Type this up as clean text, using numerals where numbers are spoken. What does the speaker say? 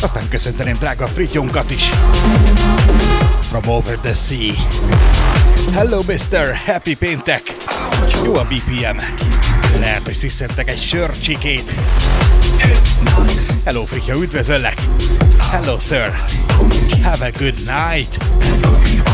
Aztán köszönteném drága frityónkat is. From over the sea. Hello, Mr. Happy péntek. Jó a BPM. Lehet, hogy sziszentek egy sörcsikét. Hello, Fritya, üdvözöllek. Hello, sir. Have a good night.